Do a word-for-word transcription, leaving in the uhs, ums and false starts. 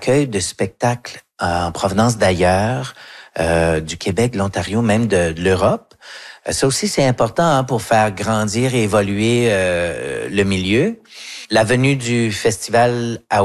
recueil de spectacles en provenance d'ailleurs, euh, du Québec, de l'Ontario, même de, de l'Europe. Ça aussi, c'est important hein, pour faire grandir et évoluer euh, le milieu. La venue du festival à